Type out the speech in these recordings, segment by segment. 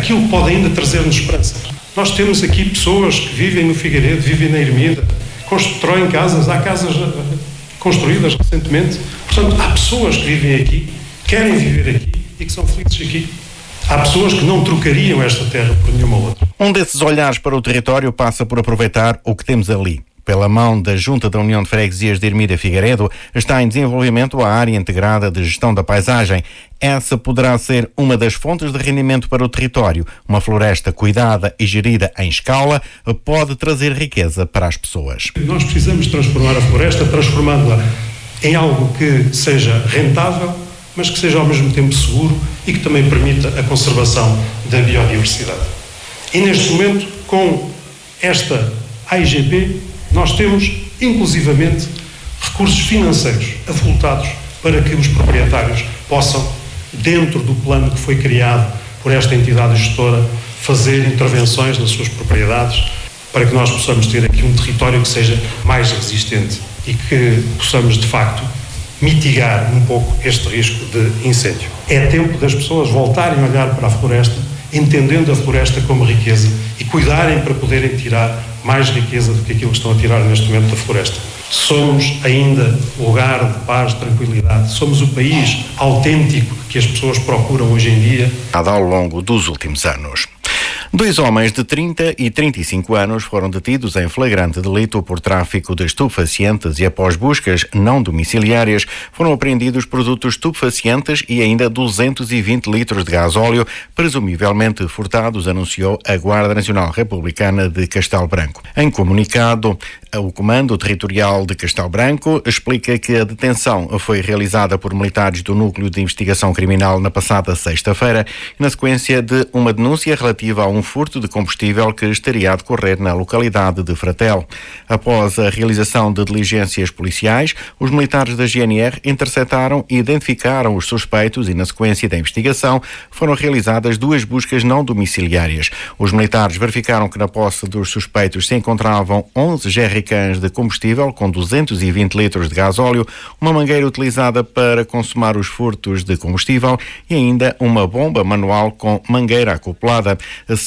aquilo que pode ainda trazer-nos esperança. Nós temos aqui pessoas que vivem no Figueiredo, vivem na Ermida, constroem casas, há casas construídas recentemente. Portanto, há pessoas que vivem aqui, querem viver aqui e que são felizes aqui. Há pessoas que não trocariam esta terra por nenhuma outra. Um desses olhares para o território passa por aproveitar o que temos ali. Pela mão da Junta da União de Freguesias de Ermida Figueiredo, está em desenvolvimento a área integrada de gestão da paisagem. Essa poderá ser uma das fontes de rendimento para o território. Uma floresta cuidada e gerida em escala pode trazer riqueza para as pessoas. Nós precisamos transformar a floresta, transformando-a em algo que seja rentável, mas que seja ao mesmo tempo seguro e que também permita a conservação da biodiversidade. E neste momento, com esta AIGP, nós temos, inclusivamente, recursos financeiros avultados para que os proprietários possam, dentro do plano que foi criado por esta entidade gestora, fazer intervenções nas suas propriedades para que nós possamos ter aqui um território que seja mais resistente e que possamos, de facto, mitigar um pouco este risco de incêndio. É tempo das pessoas voltarem a olhar para a floresta, entendendo a floresta como riqueza e cuidarem para poderem tirar mais riqueza do que aquilo que estão a tirar neste momento da floresta. Somos ainda lugar de paz, de tranquilidade. Somos o país autêntico que as pessoas procuram hoje em dia. Ao longo dos últimos anos. 2 homens de 30 e 35 anos foram detidos em flagrante delito por tráfico de estupefacientes e, após buscas não domiciliárias, foram apreendidos produtos estupefacientes e ainda 220 litros de gasóleo, presumivelmente furtados, anunciou a Guarda Nacional Republicana de Castelo Branco. Em comunicado, o Comando Territorial de Castelo Branco explica que a detenção foi realizada por militares do Núcleo de Investigação Criminal na passada sexta-feira, na sequência de uma denúncia relativa a um furto de combustível que estaria a decorrer na localidade de Fratel. Após a realização de diligências policiais, os militares da GNR interceptaram e identificaram os suspeitos e, na sequência da investigação, foram realizadas 2 buscas não domiciliárias. Os militares verificaram que na posse dos suspeitos se encontravam 11 jerrycans de combustível com 220 litros de gasóleo, uma mangueira utilizada para consumar os furtos de combustível e ainda uma bomba manual com mangueira acoplada.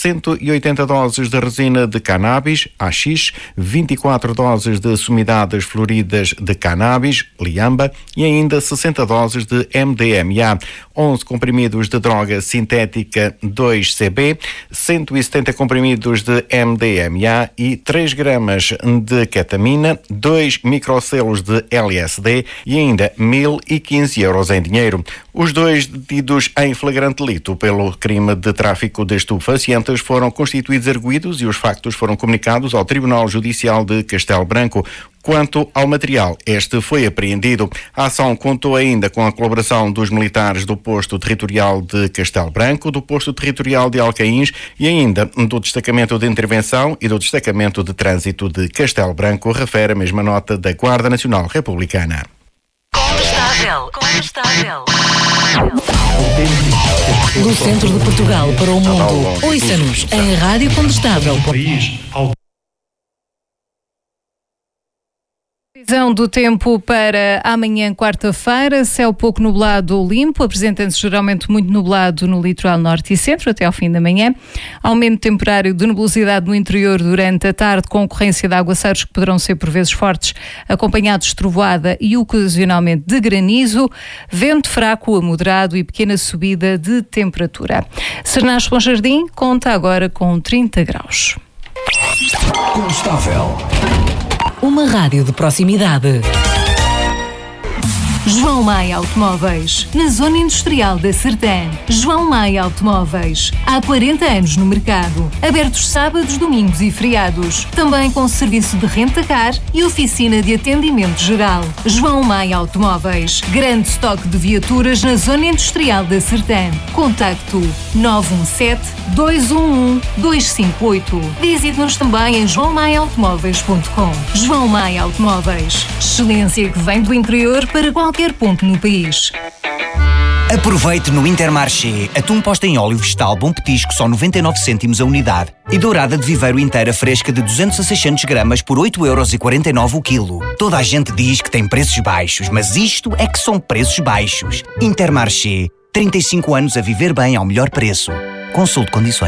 180 doses de resina de cannabis, AX, 24 doses de sumidades floridas de cannabis, liamba, e ainda 60 doses de MDMA, 11 comprimidos de droga sintética 2CB, 170 comprimidos de MDMA e 3 gramas de ketamina, 2 microselos de LSD e ainda 1.015 euros em dinheiro. Os 2 detidos em flagrante delito pelo crime de tráfico de estupefacientes foram constituídos arguidos e os factos foram comunicados ao Tribunal Judicial de Castelo Branco. Quanto ao material, este foi apreendido. A ação contou ainda com a colaboração dos militares do Posto Territorial de Castelo Branco, do Posto Territorial de Alcaíns e ainda do Destacamento de Intervenção e do Destacamento de Trânsito de Castelo Branco, refere a mesma nota da Guarda Nacional Republicana. Condestável. Do centro de Portugal para o mundo. Ouça-nos em Rádio Condestável. Previsão do tempo para amanhã, quarta-feira, céu pouco nublado ou limpo, apresentando-se geralmente muito nublado no litoral norte e centro até ao fim da manhã. Aumento temporário de nebulosidade no interior durante a tarde, com ocorrência de aguaceiros que poderão ser por vezes fortes, acompanhados de trovoada e ocasionalmente de granizo. Vento fraco a moderado e pequena subida de temperatura. Sernás Bom Jardim conta agora com 30 graus. Condestável. Uma rádio de proximidade. João Maia Automóveis, na Zona Industrial da Sertã. João Maia Automóveis, há 40 anos no mercado. Abertos sábados, domingos e feriados. Também com serviço de renta-car e oficina de atendimento geral. João Maia Automóveis, grande estoque de viaturas na Zona Industrial da Sertã. Contacto 917-211-258. Visite-nos também em joaomaiaautomóveis.com. João Maia Automóveis, excelência que vem do interior para qualquer ponto no país. Aproveite no Intermarché atum posta em óleo vegetal Bom Petisco só 99 cêntimos a unidade e dourada de viveiro inteira fresca de 200 a 600 gramas por 8,49€ o quilo. Toda a gente diz que tem preços baixos, mas isto é que são preços baixos. Intermarché, 35 anos a viver bem ao melhor preço. Consulte condições.